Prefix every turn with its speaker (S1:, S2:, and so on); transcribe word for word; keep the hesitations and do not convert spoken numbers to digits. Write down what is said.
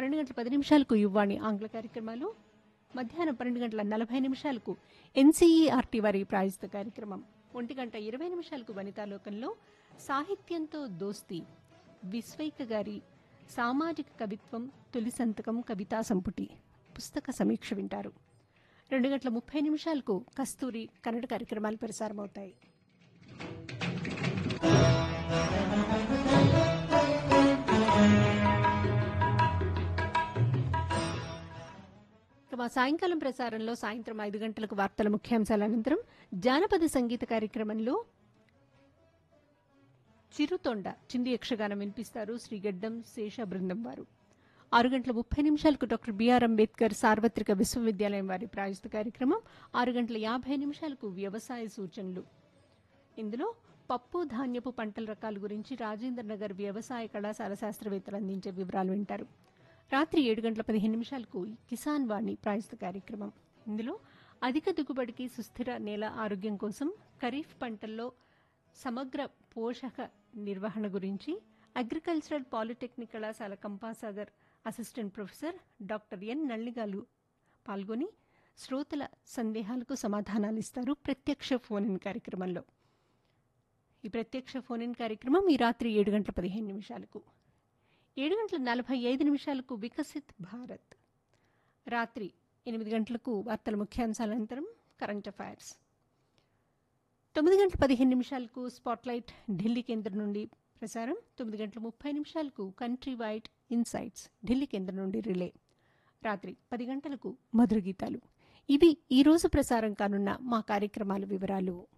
S1: పన్నెండు గంటల పది నిమిషాలకు యువ్వాణి ఆంగ్ల కార్యక్రమాలు, మధ్యాహ్నం పన్నెండు గంటల నలభై నిమిషాలకు ఎన్సీఈఆర్టీ వారి ప్రాయోజిత కార్యక్రమం, ఒంటి గంట ఇరవై నిమిషాలకు వనితాలోకంలో సాహిత్యంతో దోస్తీ విశ్వైక గారి సామాజిక కవిత్వం తొలి సంతకం కవితా సంపుటి పుస్తక సమీక్ష వింటారు. రెండు గంటల ముప్పై నిమిషాలకు కస్తూరి కన్నడ కార్యక్రమాలు ప్రసారమవుతాయి. మా సాయంకాలం ప్రసారంలో సాయంత్రం ఐదు గంటలకు వార్తల ముఖ్యాంశాల అనంతరం జానపద సంగీత కార్యక్రమంలో చిరుతొండ చింది యక్షగానం వినిపిస్తారు శ్రీగడ్డం శేష బృందం వారు. ఆరు గంటల ముప్పై నిమిషాలకు డాక్టర్ బిఆర్ అంబేద్కర్ సార్వత్రిక విశ్వవిద్యాలయం వారి ప్రాయోజిత కార్యక్రమం, ఆరు గంటల యాభై నిమిషాలకు వ్యవసాయ సూచనలు. ఇందులో పప్పు ధాన్యపు పంటల రకాల గురించి రాజేంద్ర నగర్ వ్యవసాయ కళాశాల శాస్త్రవేత్తలు అందించే వివరాలు వింటారు. రాత్రి ఏడు గంటల పదిహేను నిమిషాలకు కిసాన్ వాణి ప్రాయోజిత కార్యక్రమం. ఇందులో అధిక దిగుబడికి సుస్థిర నేల ఆరోగ్యం కోసం ఖరీఫ్ పంటల్లో సమగ్ర పోషక నిర్వహణ గురించి అగ్రికల్చరల్ పాలిటెక్నిక్ కళాశాల Kampasagar assistant professor doctor N నల్లిగాలు పాల్గొని శ్రోతల సందేహాలకు సమాధానాలు ఇస్తారు ప్రత్యక్ష ఫోన్ ఇన్ కార్యక్రమంలో. ఈ ప్రత్యక్ష ఫోన్ ఇన్ కార్యక్రమం ఈ రాత్రి ఏడు గంటల పదిహేను నిమిషాలకు. ఏడు గంటల నలభై ఐదు నిమిషాలకు వికసిత్ భారత్. రాత్రి ఎనిమిది గంటలకు వార్తల ముఖ్యాంశాల అనంతరం కరెంట్ అఫైర్స్. తొమ్మిది గంటల పదిహేను నిమిషాలకు స్పాట్లైట్ ఢిల్లీ కేంద్రం నుండి ప్రసారం. తొమ్మిది గంటల ముప్పై నిమిషాలకు కంట్రీ వైడ్ ఇన్సైట్స్ ఢిల్లీ కేంద్రం నుండి రిలే. రాత్రి పది గంటలకు మధుర గీతాలు. ఇవి ఈరోజు ప్రసారం కానున్న మా కార్యక్రమాల వివరాలు.